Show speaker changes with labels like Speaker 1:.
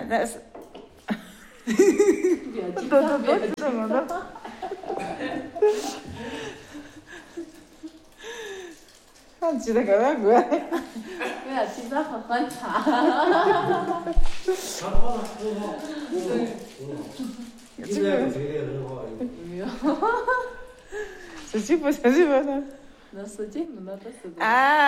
Speaker 1: 那是。
Speaker 2: 别紧张，别紧张。
Speaker 1: 俺记得个外国。
Speaker 2: 不要紧张，喝茶。
Speaker 3: 很好，很好。应该不吹得很好。
Speaker 2: 没有。
Speaker 1: 自己不，自己不。
Speaker 2: 那是节目，那都是。
Speaker 1: 啊。